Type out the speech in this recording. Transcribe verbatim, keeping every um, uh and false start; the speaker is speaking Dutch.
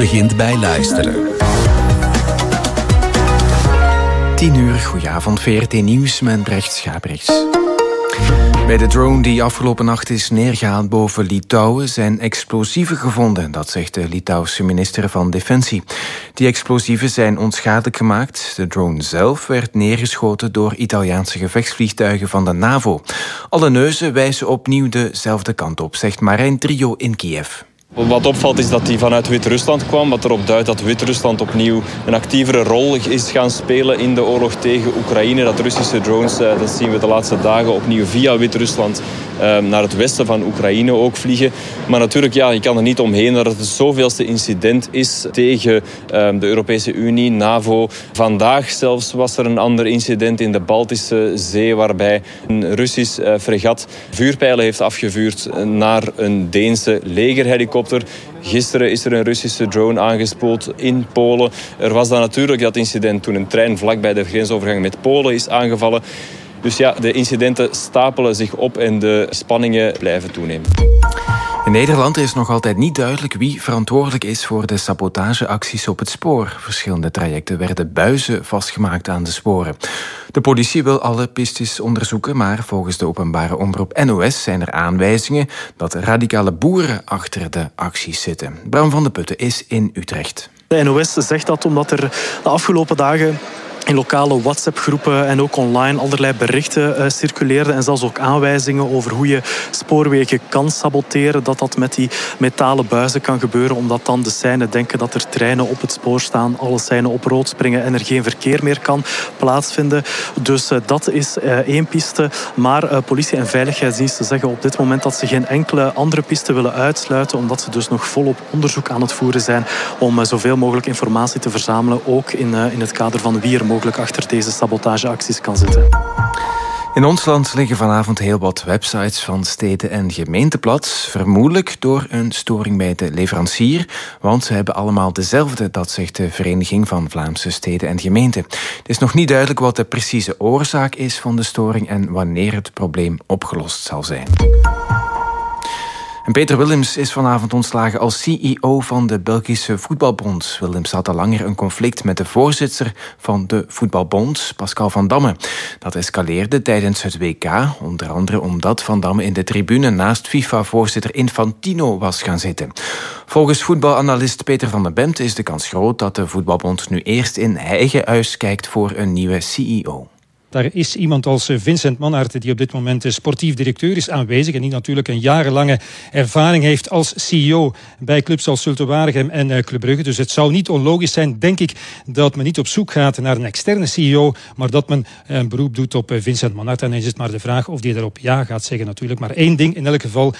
begint bij luisteren. tien uur, goedenavond, V R T Nieuws met Brecht Schabrichts. Bij de drone die afgelopen nacht is neergehaald boven Litouwen zijn explosieven gevonden, dat zegt de Litouwse minister van Defensie. Die explosieven zijn onschadelijk gemaakt. De drone zelf werd neergeschoten door Italiaanse gevechtsvliegtuigen van de NAVO. Alle neuzen wijzen opnieuw dezelfde kant op, zegt Marijn Trio in Kiev. Wat opvalt is dat hij vanuit Wit-Rusland kwam, wat erop duidt dat Wit-Rusland opnieuw een actievere rol is gaan spelen in de oorlog tegen Oekraïne. Dat Russische drones, dat zien we de laatste dagen opnieuw via Wit-Rusland naar het westen van Oekraïne ook vliegen. Maar natuurlijk, ja, je kan er niet omheen dat het het zoveelste incident is tegen de Europese Unie, NAVO. Vandaag zelfs was er een ander incident in de Baltische Zee waarbij een Russisch fregat vuurpijlen heeft afgevuurd naar een Deense legerhelikopter. Gisteren is er een Russische drone aangespoeld in Polen. Er was dan natuurlijk dat incident toen een trein vlakbij de grensovergang met Polen is aangevallen. Dus ja, de incidenten stapelen zich op en de spanningen blijven toenemen. In Nederland is nog altijd niet duidelijk wie verantwoordelijk is voor de sabotageacties op het spoor. Verschillende trajecten werden buizen vastgemaakt aan de sporen. De politie wil alle pistes onderzoeken, maar volgens de openbare omroep N O S zijn er aanwijzingen dat radicale boeren achter de acties zitten. Bram van de Putten is in Utrecht. De N O S zegt dat omdat er de afgelopen dagen in lokale WhatsApp-groepen en ook online allerlei berichten uh, circuleerden en zelfs ook aanwijzingen over hoe je spoorwegen kan saboteren, dat dat met die metalen buizen kan gebeuren, omdat dan de seinen denken dat er treinen op het spoor staan, alle seinen op rood springen en er geen verkeer meer kan plaatsvinden. Dus uh, dat is uh, één piste. Maar uh, politie en veiligheidsdiensten zeggen op dit moment dat ze geen enkele andere piste willen uitsluiten, omdat ze dus nog volop onderzoek aan het voeren zijn om uh, zoveel mogelijk informatie te verzamelen, ook in, uh, in het kader van wie er mogelijk achter deze sabotageacties kan zitten. In ons land liggen vanavond heel wat websites van steden en gemeenten plat, vermoedelijk door een storing bij de leverancier, want ze hebben allemaal dezelfde, dat zegt de Vereniging van Vlaamse Steden en Gemeenten. Het is nog niet duidelijk wat de precieze oorzaak is van de storing en wanneer het probleem opgelost zal zijn. En Peter Willems is vanavond ontslagen als C E O van de Belgische Voetbalbond. Willems had al langer een conflict met de voorzitter van de Voetbalbond, Pascal Van Damme. Dat escaleerde tijdens het W K, onder andere omdat Van Damme in de tribune naast FIFA-voorzitter Infantino was gaan zitten. Volgens voetbalanalist Peter van den Bemt is de kans groot dat de Voetbalbond nu eerst in eigen huis kijkt voor een nieuwe C E O. Daar is iemand als Vincent Manhart, die op dit moment sportief directeur is, aanwezig en die natuurlijk een jarenlange ervaring heeft als C E O bij clubs als Zulte Waregem en Club Brugge. Dus het zou niet onlogisch zijn, denk ik, dat men niet op zoek gaat naar een externe C E O, maar dat men een beroep doet op Vincent Manhart. En dan is het maar de vraag of die daarop ja gaat zeggen natuurlijk. Maar één ding in elk geval